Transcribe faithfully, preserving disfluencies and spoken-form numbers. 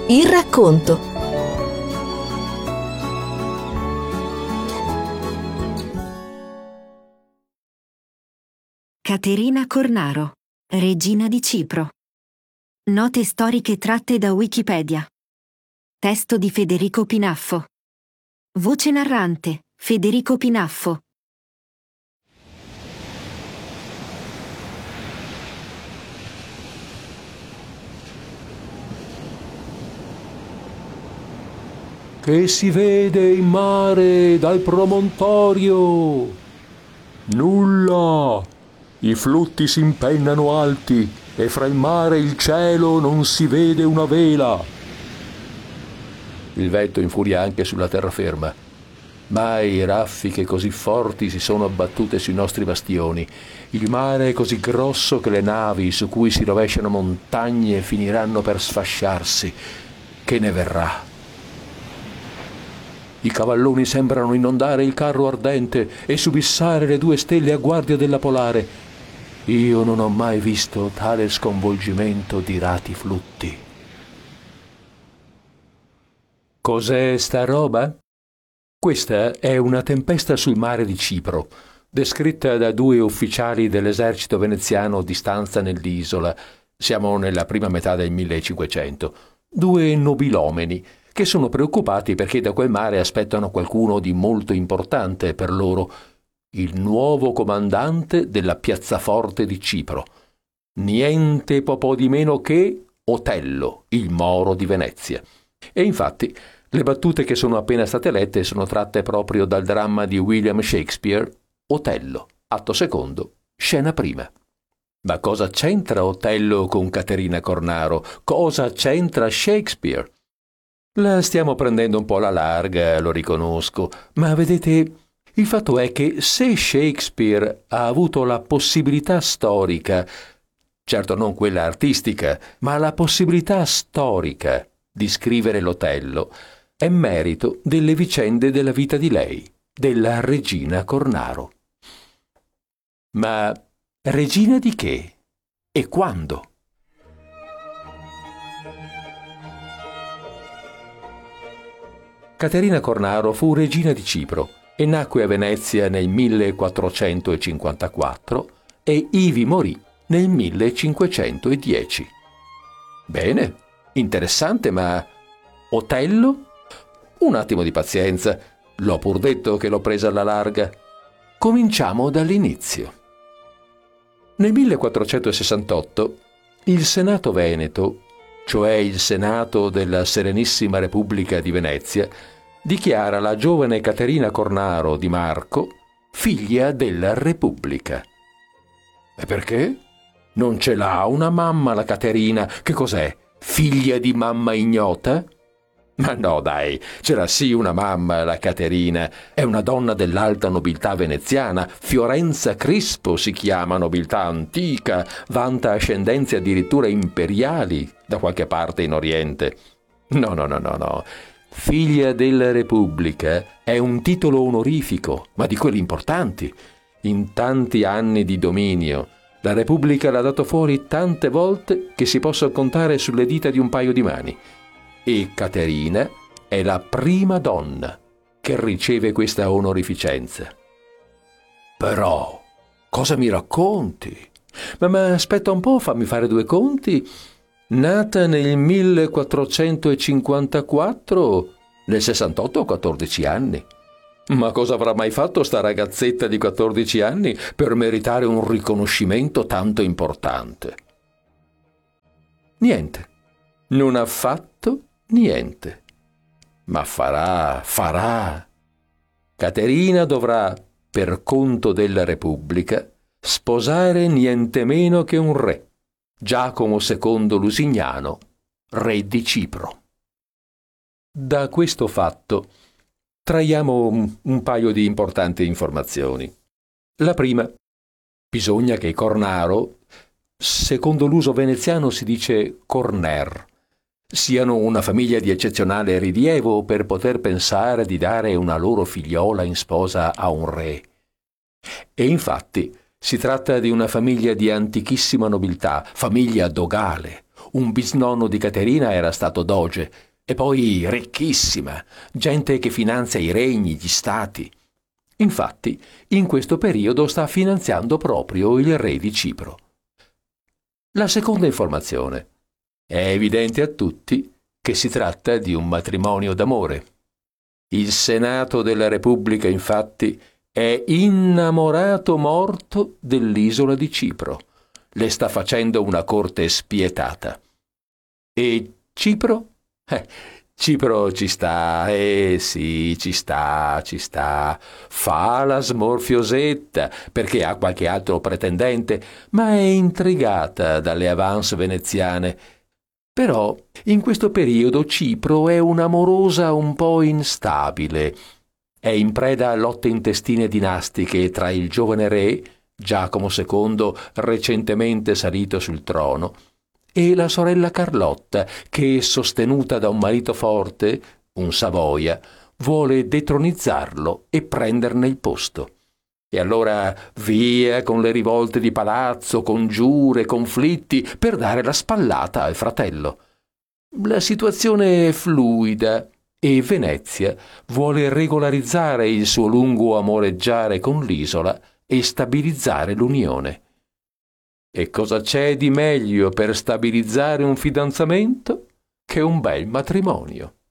Il racconto. Caterina Cornaro, regina di Cipro. Note storiche tratte da Wikipedia. Testo di Federico Pinaffo. Voce narrante, Federico Pinaffo. Che si vede in mare dal promontorio? Nulla! I flutti si impennano alti e fra il mare e il cielo non si vede una vela. Il vento infuria anche sulla terraferma. Mai raffiche così forti si sono abbattute sui nostri bastioni. Il mare è così grosso che le navi su cui si rovesciano montagne finiranno per sfasciarsi. Che ne verrà? I cavalloni sembrano inondare il carro ardente e subissare le due stelle a guardia della polare. Io non ho mai visto tale sconvolgimento di rati flutti. Cos'è sta roba? Questa è una tempesta sul mare di Cipro, descritta da due ufficiali dell'esercito veneziano di stanza nell'isola. Siamo nella prima metà del millecinquecento. Due nobilomeni che sono preoccupati perché da quel mare aspettano qualcuno di molto importante per loro, il nuovo comandante della piazzaforte di Cipro. Niente po' di meno che Otello, il Moro di Venezia. E infatti le battute che sono appena state lette sono tratte proprio dal dramma di William Shakespeare, Otello, atto secondo, scena prima. Ma cosa c'entra Otello con Caterina Cornaro? Cosa c'entra Shakespeare? La stiamo prendendo un po' alla larga, lo riconosco, ma vedete, il fatto è che se Shakespeare ha avuto la possibilità storica, certo non quella artistica, ma la possibilità storica di scrivere l'Otello, è merito delle vicende della vita di lei, della regina Cornaro. Ma regina di che? E quando? Caterina Cornaro fu regina di Cipro e nacque a Venezia nel millequattrocentocinquantaquattro e ivi morì nel millecinquecentodieci. Bene, interessante, ma Otello? Un attimo di pazienza, l'ho pur detto che l'ho presa alla larga. Cominciamo dall'inizio. Nel millequattrocentosessantotto il Senato Veneto, cioè il Senato della Serenissima Repubblica di Venezia, dichiara la giovane Caterina Cornaro di Marco figlia della Repubblica. E perché? Non ce l'ha una mamma la Caterina? Che cos'è? Figlia di mamma ignota? Ma no, dai, c'era sì una mamma la Caterina. È una donna dell'alta nobiltà veneziana. Fiorenza Crispo si chiama, nobiltà antica, vanta ascendenze addirittura imperiali da qualche parte in Oriente. No, no, no, no, no. Figlia della Repubblica è un titolo onorifico, ma di quelli importanti. In tanti anni di dominio, la Repubblica l'ha dato fuori tante volte che si possono contare sulle dita di un paio di mani. E Caterina è la prima donna che riceve questa onorificenza. Però, cosa mi racconti? Ma, ma aspetta un po', fammi fare due conti. Nata nel millequattrocentocinquantaquattro, nel sessantotto ho quattordici anni. Ma cosa avrà mai fatto sta ragazzetta di quattordici anni per meritare un riconoscimento tanto importante? Niente. Non ha fatto niente. Ma farà, farà. Caterina dovrà, per conto della Repubblica, sposare niente meno che un re, Giacomo secondo Lusignano, re di Cipro. Da questo fatto traiamo un, un paio di importanti informazioni. La prima, bisogna che Cornaro, secondo l'uso veneziano si dice Corner, siano una famiglia di eccezionale rilievo per poter pensare di dare una loro figliola in sposa a un re. E infatti si tratta di una famiglia di antichissima nobiltà, famiglia dogale, un bisnonno di Caterina era stato doge, e poi ricchissima, gente che finanzia i regni, gli stati. Infatti, in questo periodo sta finanziando proprio il re di Cipro. La seconda informazione. È evidente a tutti che si tratta di un matrimonio d'amore. Il Senato della Repubblica, infatti, è innamorato morto dell'isola di Cipro. Le sta facendo una corte spietata. E Cipro? Eh, Cipro ci sta, eh sì, ci sta, ci sta. Fa la smorfiosetta perché ha qualche altro pretendente, ma è intrigata dalle avance veneziane. Però in questo periodo Cipro è un'amorosa un po' instabile. È in preda a lotte intestine dinastiche tra il giovane re, Giacomo secondo, recentemente salito sul trono, e la sorella Carlotta, che, sostenuta da un marito forte, un Savoia, vuole detronizzarlo e prenderne il posto. E allora via con le rivolte di palazzo, congiure, conflitti, per dare la spallata al fratello. La situazione è fluida e Venezia vuole regolarizzare il suo lungo amoreggiare con l'isola e stabilizzare l'unione. E cosa c'è di meglio per stabilizzare un fidanzamento che un bel matrimonio?